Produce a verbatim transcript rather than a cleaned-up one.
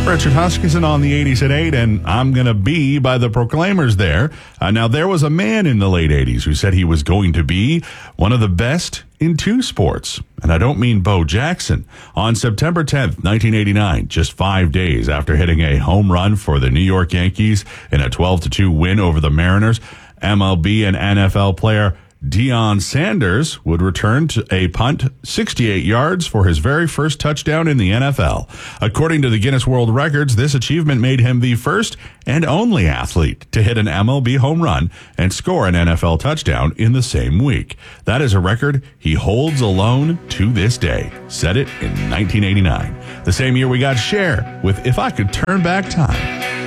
Richard Huskisson on the eighties at eight, and I'm Gonna Be by the Proclaimers there. Uh, now, there was a man in the late eighties who said he was going to be one of the best in two sports. And I don't mean Bo Jackson. On September tenth, nineteen eighty-nine, just five days after hitting a home run for the New York Yankees in a twelve to two win over the Mariners, M L B and N F L player Deion Sanders would return to a punt sixty-eight yards for his very first touchdown in the N F L. According to the Guinness World Records, this achievement made him the first and only athlete to hit an M L B home run and score an N F L touchdown in the same week. That is a record he holds alone to this day. Set it in nineteen eighty-nine. The same year we got Cher with If I Could Turn Back Time.